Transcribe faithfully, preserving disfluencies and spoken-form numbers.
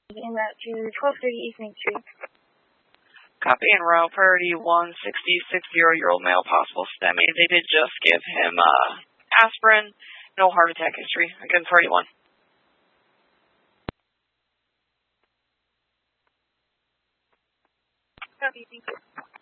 en route to twelve thirty East Main Street. Copy en route priority one sixty, sixty-year-old male, possible STEMI. They did just give him uh, aspirin, no heart attack history. Again, priority one. Copy, thank you.